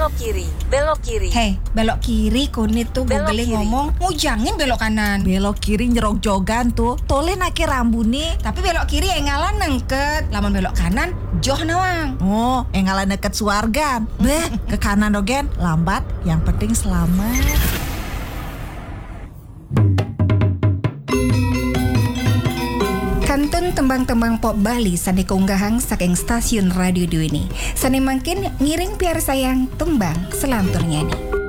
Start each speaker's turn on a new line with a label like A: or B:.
A: belok kiri, belok kiri.
B: Hei, belok kiri kone tuh
A: Belok
B: Google
A: kiri.
B: ngomong ngujangin belok kanan.
C: Belok kiri nyerok jogan tuh. Tole nake rambuni.
B: Tapi belok kiri ngalan nengket. Lamun belok kanan joh nawang.
C: Oh, ngalah deket suargan. Beh, ke kanan dogen. Lambat, yang penting selamat.
B: Kantun tembang-tembang pop Bali sane keunggahang saking stasiun radio ini. Sane mangkin ngiring piar sayang tembang selanturnya nih.